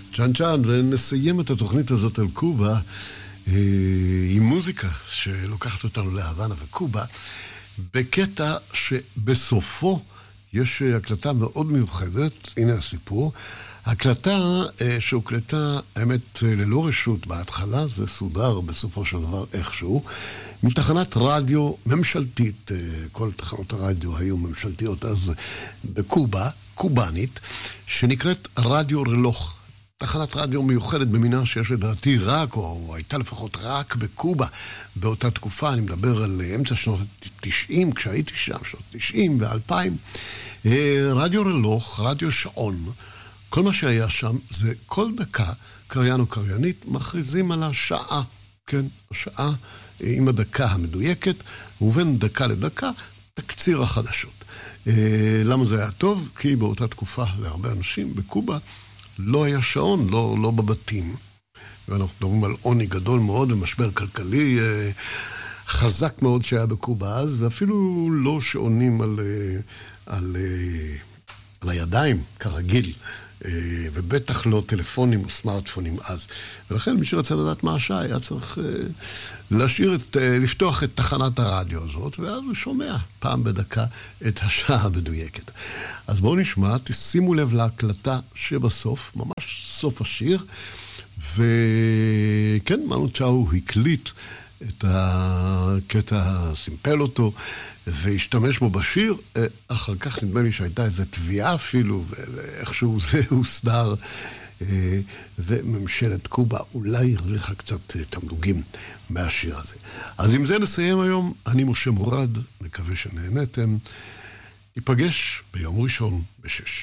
צ'אן צ'אן, ונסיים את התוכנית הזאת על קובה עם מוזיקה שלוקחת אותנו להוואנה וקובה, בקטע שבסופו יש הקלטה מאוד מיוחדת. הנה הסיפור. הקלטה שהוקלטה, האמת, ללא רשות בהתחלה, זה סודר בסופו של דבר איכשהו, מתחנת רדיו ממשלתית. כל תחנות הרדיו היו ממשלתיות אז בקובה, קובנית, שנקראת רדיו רלוך. תחנת רדיו מיוחדת במינה שיש לדעתי רק, או הייתה לפחות רק בקובה באותה תקופה. אני מדבר על אמצע שנות 90, כשהייתי שם, שנות 90 ו-2000. רדיו רלוך, רדיו שעון. כל מה שהיה שם זה כל דקה, קריין או קריינית, מכריזים על השעה, כן, השעה עם הדקה המדויקת, ובין דקה לדקה, תקציר החדשות. למה זה היה טוב? כי באותה תקופה להרבה אנשים בקובה לא היה שעון, לא בבתים. ואנחנו מדברים על עוני גדול מאוד ומשבר כלכלי חזק מאוד שהיה בקובה אז, ואפילו לא שעונים על הידיים כרגיל. ובטח לא טלפונים או סמארטפונים אז. ולכן מי שרצה לדעת מה השעה היה צריך לפתוח את תחנת הרדיו הזאת, ואז הוא שומע פעם בדקה את השעה המדויקת. אז בואו נשמע, תשימו לב להקלטה שבסוף, ממש סוף השיר, וכן, מנו צ'או הקליט את הקטע, סימפל אותו, והשתמש בו בשיר. אחר כך נדמה לי שהייתה איזו תביעה אפילו, ואיכשהו זה הוסדר, וממשלת קובה אולי הרוויחה קצת תמלוגים מהשיר הזה. אז עם זה נסיים היום. אני משה מורד, מקווה שנהנתם. ניפגש ביום ראשון ב-6.